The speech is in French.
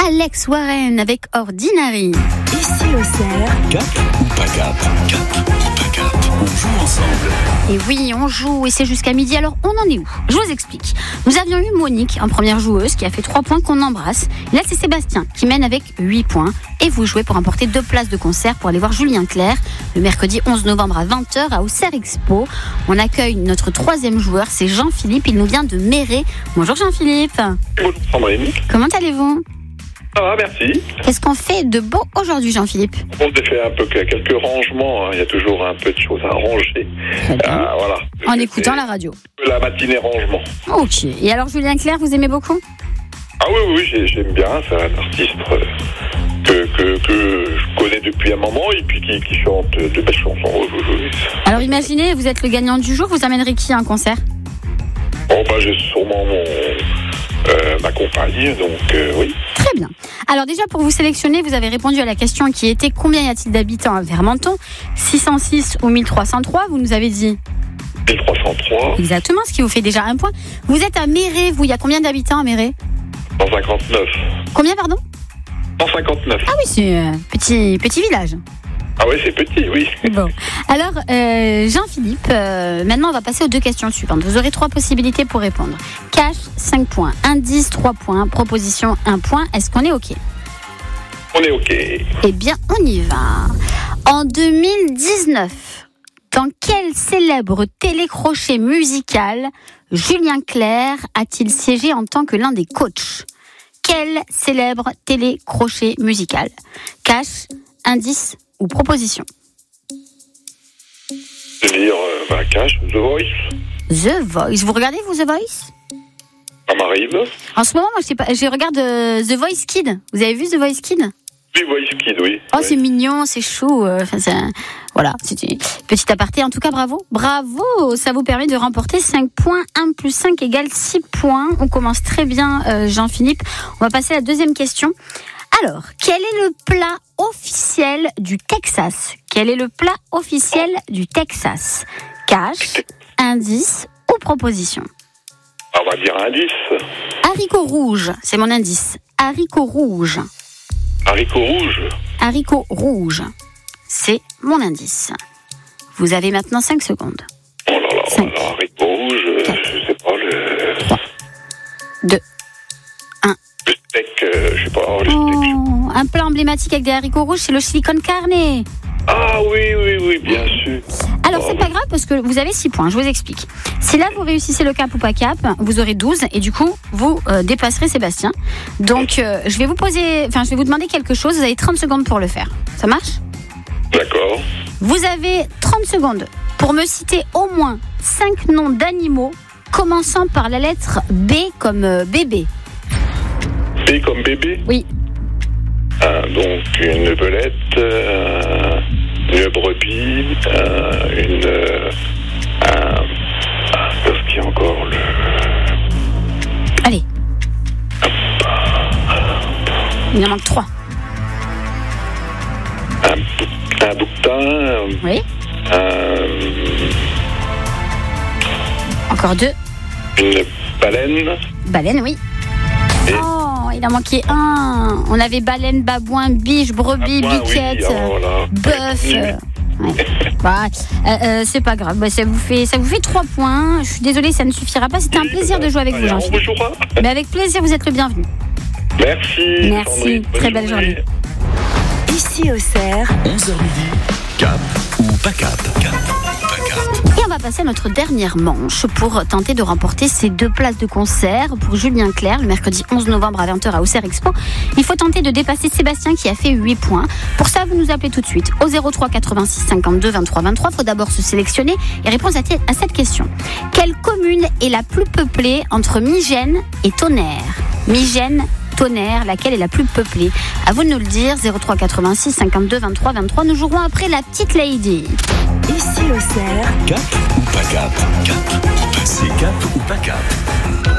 Alex Warren avec Ordinary. Ici au Cerf. Cap ou pas cap? Cap ou pas cap? On joue ensemble. Et oui, on joue et c'est jusqu'à midi. Alors, on en est où? Je vous explique. Nous avions eu Monique en première joueuse qui a fait 3 points qu'on embrasse. Là, c'est Sébastien qui mène avec 8 points. Et vous jouez pour emporter 2 places de concert pour aller voir Julien Clerc le mercredi 11 novembre à 20h à Auxerre Expo. On accueille notre 3e joueur, c'est Jean-Philippe. Il nous vient de Méret. Bonjour Jean-Philippe. Bonjour Sandrine. Comment allez-vous? Ça va, merci. Qu'est-ce qu'on fait de beau aujourd'hui, Jean-Philippe? On a fait un peu quelques rangements. Il y a toujours un peu de choses à ranger. Voilà. En écoutant la radio. La matinée rangement. Ok. Et alors, Julien Clerc, vous aimez beaucoup? Ah oui, j'aime bien. C'est un artiste que je connais depuis un moment et puis qui chante de belles chansons. Alors, imaginez, vous êtes le gagnant du jour. Vous amènerez qui à un concert? J'ai sûrement ma compagne, donc oui. Très bien. Alors déjà, pour vous sélectionner, vous avez répondu à la question qui était combien y a-t-il d'habitants à Vermenton? 606 ou 1303, vous nous avez dit 1303. Exactement, ce qui vous fait déjà 1 point. Vous êtes à Méret, vous, il y a combien d'habitants à Méret? 159. Combien, pardon? 159. Ah oui, c'est un petit village. Ah oui, c'est petit, oui. Bon. Alors, Jean-Philippe, maintenant on va passer aux 2 questions suivantes. Vous aurez 3 possibilités pour répondre. Cash, 5 points. Indice, 3 points. Proposition, 1 point. Est-ce qu'on est OK? On est OK. Eh bien, on y va. En 2019, dans quel célèbre télécrochet musical Julien Clerc a-t-il siégé en tant que l'un des coachs? Quel célèbre télécrochet musical? Cash, indice ou proposition? Je veux dire, cash, The Voice. The Voice. Vous regardez, vous, The Voice? Ça m'arrive. En ce moment, moi, je regarde The Voice Kid. Vous avez vu The Voice Kid? Oui, Voice Kid, oui. Oh, c'est mignon, c'est chou. Voilà, c'était une petite aparté. En tout cas, bravo. Bravo, ça vous permet de remporter 5 points. 1 plus 5 égale 6 points. On commence très bien, Jean-Philippe. On va passer à la 2e question. Alors, quel est le plat officiel du Texas? Quel est le plat officiel du Texas? Cash, indice ou proposition? On va dire indice. Haricots rouges, c'est mon indice. Haricots rouges. Haricots rouges. Haricots rouges, c'est mon indice. Vous avez maintenant 5 secondes. Oh là là, 5, haricots rouges, 4, je sais pas, le 3, 2, 1. Le steak, je sais pas, le steak. Oh, un plat emblématique avec des haricots rouges, c'est le chili con carne. Ah oui, bien sûr. Alors, c'est pas grave parce que vous avez 6 points, je vous explique. Si là, vous réussissez le cap ou pas cap, vous aurez 12 et du coup, vous dépasserez Sébastien. Donc, je vais vous demander quelque chose, vous avez 30 secondes pour le faire. Ça marche? D'accord. Vous avez 30 secondes pour me citer au moins 5 noms d'animaux commençant par la lettre B comme bébé. B comme bébé? Oui. Donc, une belette, une brebis, qu'est-ce qu'il y a encore Allez. Il en manque 3. Un bouquetin. Oui. Encore 2. Une baleine. Baleine, oui. Et Oh, il en manquait 1. On avait baleine, babouin, biche, brebis, biquette, bœuf. C'est pas grave. Ça vous fait 3 points. Je suis désolée, ça ne suffira pas. C'était un plaisir de jouer avec vous, Jean-Philippe. Mais avec plaisir, vous êtes le bienvenu. Merci. Merci. Très belle journée. Ici au Cerf. 11h midi. Cap ou pas cap? Cap ou pas cap? Et on va passer à notre dernière manche pour tenter de remporter ces 2 places de concert pour Julien Clerc le mercredi 11 novembre à 20h à Auxerre Expo. Il faut tenter de dépasser Sébastien qui a fait 8 points. Pour ça, vous nous appelez tout de suite au 03 86 52 23 23. Il faut d'abord se sélectionner et répondre à cette question. Quelle commune est la plus peuplée entre Migène et Tonnerre? Migène, Tonnerre, laquelle est la plus peuplée? À vous de nous le dire, 03 86 52 23 23. Nous jouerons après la petite Lady. Ici au Cerf. Cap ou pas cap? Cap ou pas? C'est cap ou pas cap?